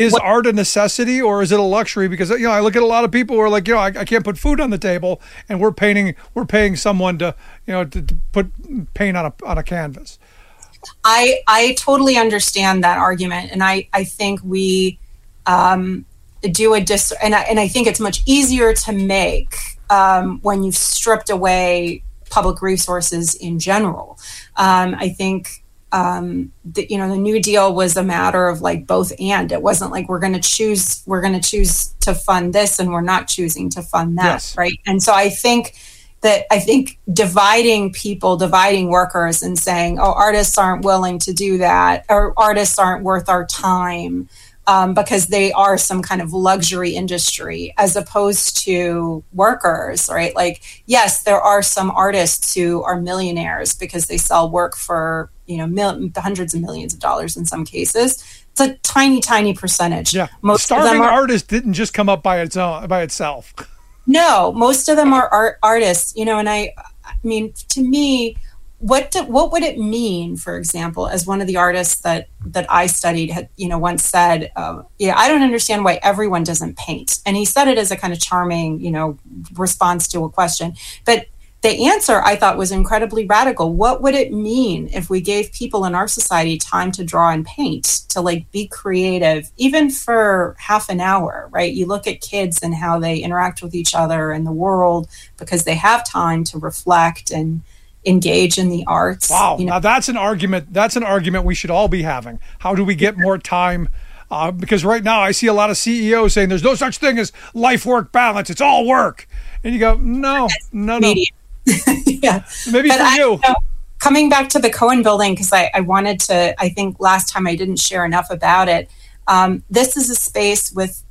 Is art a necessity or is it a luxury? Because, I look at a lot of people who are like, I can't put food on the table, and we're paying someone to put paint on a canvas. I totally understand that argument. And I think we do and I think it's much easier to make when you've stripped away public resources in general. I think the New Deal was a matter of like both and. It wasn't like we're going to choose to fund this and we're not choosing to fund that, yes. Right? And so I think dividing workers and saying, artists aren't willing to do that, or artists aren't worth our time because they are some kind of luxury industry, as opposed to workers, right? Like, yes, there are some artists who are millionaires because they sell work for hundreds of millions of dollars in some cases. It's a tiny percentage. Yeah, starving artist didn't just come up by itself. No, most of them are artists, and I mean, to me, what would it mean, for example, as one of the artists that I studied had, once said, I don't understand why everyone doesn't paint. And he said it as a kind of charming, response to a question. But the answer, I thought, was incredibly radical. What would it mean if we gave people in our society time to draw and paint, to be creative, even for half an hour, right? You look at kids and how they interact with each other and the world because they have time to reflect and engage in the arts. Wow. Now that's an argument. That's an argument we should all be having. How do we get more time? Because right now I see a lot of CEOs saying there's no such thing as life-work balance. It's all work. And you go, no. Yeah. Maybe but for you. Coming back to the Cohen building, because I wanted to, I think last time I didn't share enough about it. This is a space with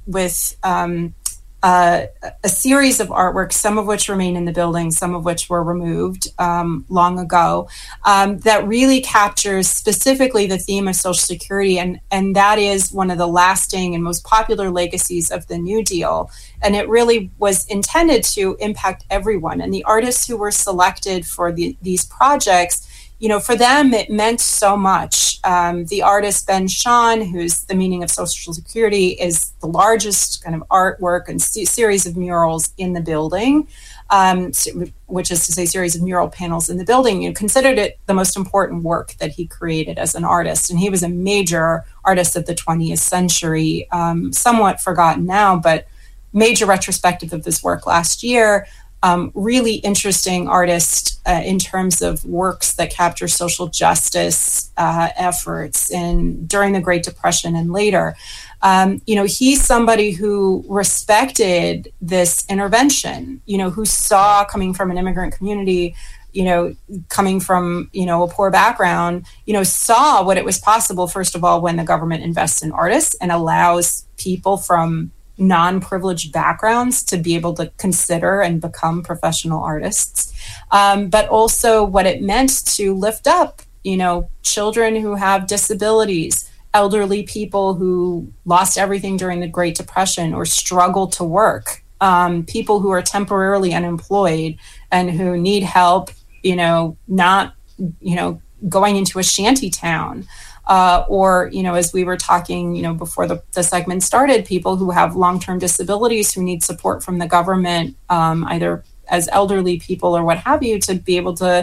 a series of artworks, some of which remain in the building, some of which were removed long ago, that really captures specifically the theme of Social Security. And that is one of the lasting and most popular legacies of the New Deal. And it really was intended to impact everyone. And the artists who were selected for these projects, for them, it meant so much. The artist Ben Shahn, who's The Meaning of Social Security, is the largest kind of artwork and series of murals in the building, which is to say series of mural panels in the building. Considered it the most important work that he created as an artist. And he was a major artist of the 20th century, somewhat forgotten now, but major retrospective of his work last year. Really interesting artist in terms of works that capture social justice efforts during the Great Depression and later. He's somebody who respected this intervention, who saw, coming from an immigrant community, coming from, a poor background, saw what it was possible, first of all, when the government invests in artists and allows people from non-privileged backgrounds to be able to consider and become professional artists, but also what it meant to lift up, children who have disabilities, elderly people who lost everything during the Great Depression or struggle to work, people who are temporarily unemployed and who need help, not, going into a shanty town. Or, as we were talking, before the segment started, people who have long-term disabilities who need support from the government, either as elderly people or what have you, to be able to,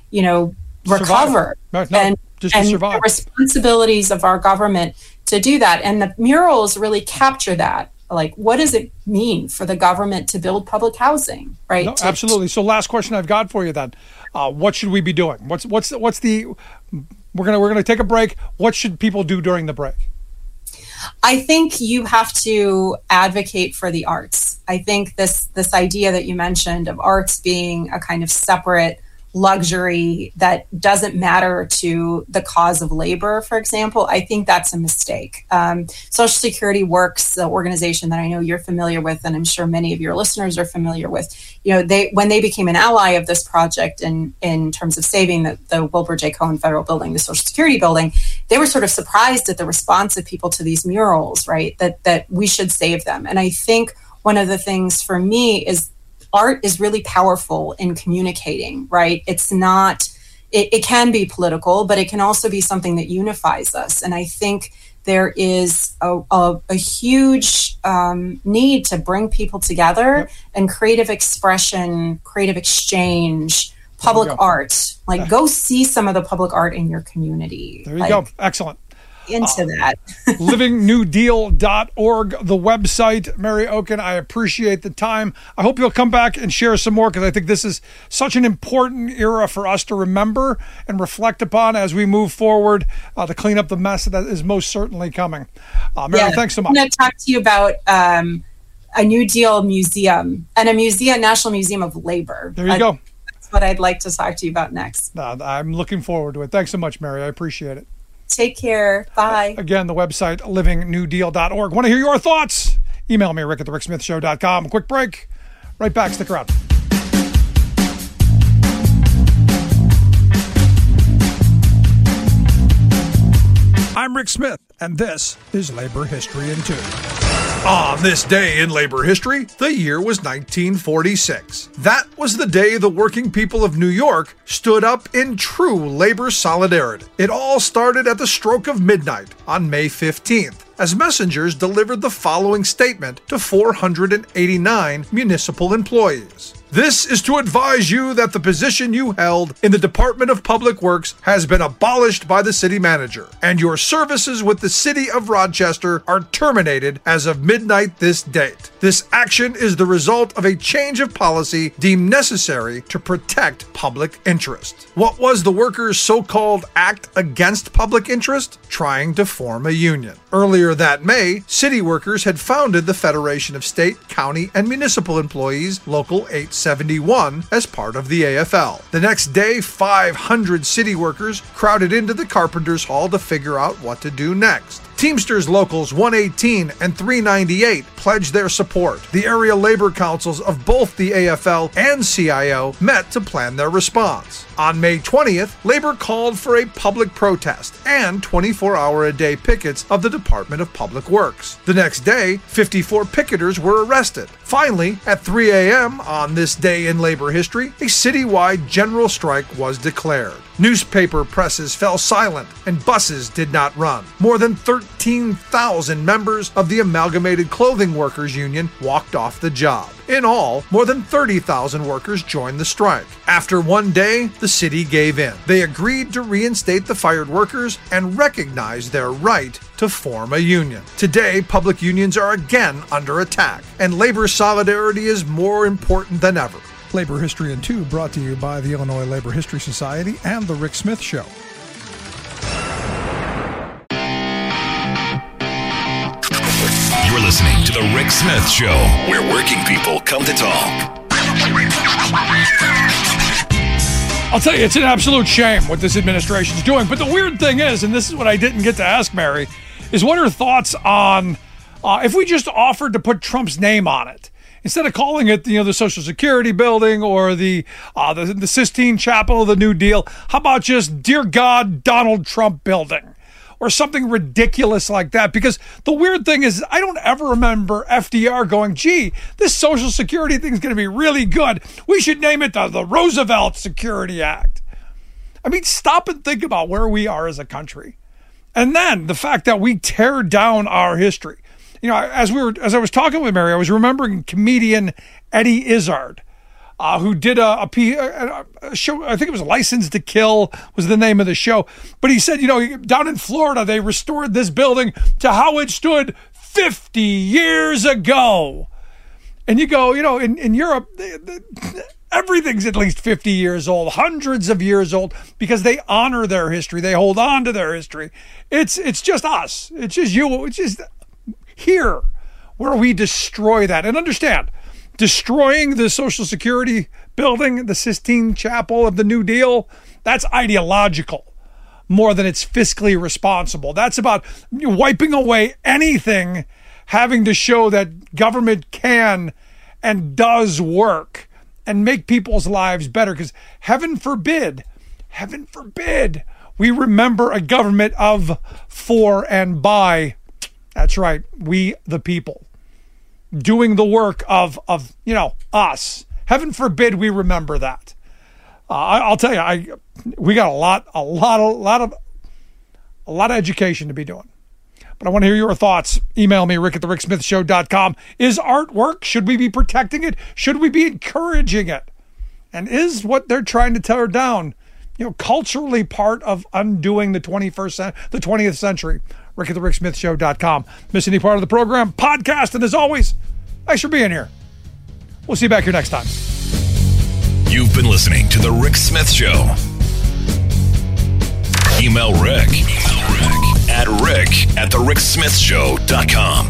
recover and survive. The responsibilities of our government to do that. And the murals really capture that. Like, what does it mean for the government to build public housing, right? No, absolutely. So last question I've got for you then. What should we be doing? What's the... We're gonna take a break. What should people do during the break? I think you have to advocate for the arts. I think this idea that you mentioned of arts being a kind of separate luxury that doesn't matter to the cause of labor, for example, I think that's a mistake. Social Security Works, the organization that I know you're familiar with, and I'm sure many of your listeners are familiar with, when they became an ally of this project in terms of saving the Wilbur J. Cohen Federal Building, the Social Security building, they were sort of surprised at the response of people to these murals, right? That we should save them. And I think one of the things for me is art is really powerful in communicating, right? It's not, it can be political, but it can also be something that unifies us. And I think there is a huge need to bring people together and creative expression, creative exchange, public art. Like, go see some of the public art in your community. There you go. Excellent. Into that. livingnewdeal.org, the website. Mary Okun, I appreciate the time. I hope you'll come back and share some more, because I think this is such an important era for us to remember and reflect upon as we move forward to clean up the mess that is most certainly coming. Mary, thanks so much. I'm going to talk to you about a New Deal museum and a museum, National Museum of Labor. There you go. That's what I'd like to talk to you about next. I'm looking forward to it. Thanks so much, Mary. I appreciate it. Take care. Bye. Again, the website, livingnewdeal.org. Want to hear your thoughts? Email me, rick@thericksmithshow.com. Quick break. Right back. Stick around. I'm Rick Smith, and this is Labor History in 2. On this day in labor history, the year was 1946. That was the day the working people of New York stood up in true labor solidarity. It all started at the stroke of midnight on May 15th, as messengers delivered the following statement to 489 municipal employees. This is to advise you that the position you held in the Department of Public Works has been abolished by the city manager, and your services with the city of Rochester are terminated as of midnight this date. This action is the result of a change of policy deemed necessary to protect public interest. What was the workers' so-called act against public interest? Trying to form a union. Earlier that May, city workers had founded the Federation of State, County, and Municipal Employees, Local 871, as part of the AFL. The next day, 500 city workers crowded into the Carpenters Hall to figure out what to do next. Teamsters Locals 118 and 398 pledged their support. The area labor councils of both the AFL and CIO met to plan their response. On May 20th, labor called for a public protest and 24-hour-a-day pickets of the Department of Public Works. The next day, 54 picketers were arrested. Finally, at 3 a.m. on this day in labor history, a citywide general strike was declared. Newspaper presses fell silent and buses did not run. More than 13,000 members of the Amalgamated Clothing Workers Union walked off the job. In all, more than 30,000 workers joined the strike. After one day, the city gave in. They agreed to reinstate the fired workers and recognize their right to form a union. Today, public unions are again under attack, and labor solidarity is more important than ever. Labor History in 2 brought to you by the Illinois Labor History Society and The Rick Smith Show. You're listening to The Rick Smith Show, where working people come to talk. I'll tell you, it's an absolute shame what this administration's doing. But the weird thing is, and this is what I didn't get to ask Mary, is what are thoughts on if we just offered to put Trump's name on it? Instead of calling it, the Social Security building or the Sistine Chapel of the New Deal, how about just Dear God, Donald Trump building? Or something ridiculous like that. Because the weird thing is, I don't ever remember FDR going, gee, this Social Security thing is going to be really good. We should name it the Roosevelt Security Act. I mean, stop and think about where we are as a country. And then the fact that we tear down our history. As I was talking with Mary, I was remembering comedian Eddie Izzard, who did a show. I think it was License to Kill was the name of the show. But he said, down in Florida, they restored this building to how it stood 50 years ago. And you go, in Europe, everything's at least 50 years old, hundreds of years old, because they honor their history. They hold on to their history. It's just us. It's just you. It's just here where we destroy that. And understand, destroying the Social Security building, the Sistine Chapel of the New Deal, that's ideological more than it's fiscally responsible. That's about wiping away anything having to show that government can and does work and make people's lives better. Because heaven forbid, we remember a government of, for, and by, that's right, we the people, doing the work of us. Heaven forbid we remember that. I'll tell you, we got a lot of education to be doing. But I want to hear your thoughts. Email me, rick@thericksmithshow.com. Is art work? Should we be protecting it? Should we be encouraging it? And is what they're trying to tear down, culturally part of undoing the 20th century? rick@thericksmithshow.com. Miss any part of the program? Podcast. And as always, thanks for being here. We'll see you back here next time. You've been listening to The Rick Smith Show. Email Rick at rick@thericksmithshow.com.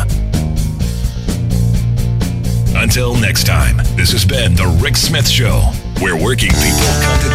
Until next time, this has been The Rick Smith Show, where working people come together.